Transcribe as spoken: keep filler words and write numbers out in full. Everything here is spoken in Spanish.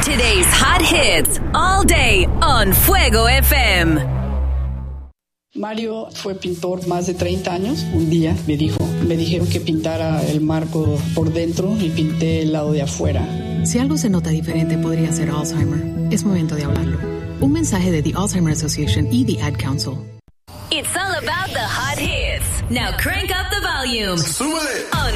Today's hot hits all day on Fuego F M. Mario fue pintor más de treinta años. Un día me dijo, me dijeron que pintara el marco por dentro y pinté el lado de afuera. Si algo se nota diferente podría ser Alzheimer. Es momento de hablarlo. Un mensaje de The Alzheimer Association y The Ad Council. It's all about the hot hits. Now crank up the volume. ¡Súbele! On